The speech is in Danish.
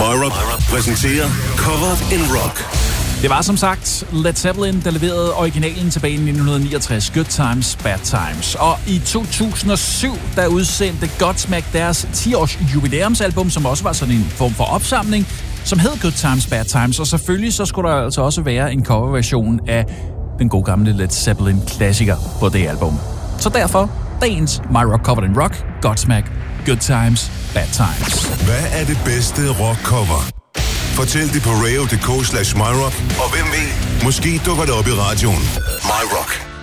MyRock præsenterer Covered in Rock. Det var som sagt Led Zeppelin, der leverede originalen tilbage i 1969, Good Times, Bad Times. Og i 2007, der udsendte Godsmack deres 10-års jubilæumsalbum, som også var sådan en form for opsamling, som hed Good Times, Bad Times. Og selvfølgelig så skulle der altså også være en coverversion af den gode gamle Led Zeppelin-klassiker på det album. Så derfor, dagens MyRock Covered in Rock, Godsmack, Good Times, Bad Times. Hvad er det bedste rockcover? Fortæl det på radio.dk/myrock, og hvem ved, måske dukker det op i radioen. MyRock.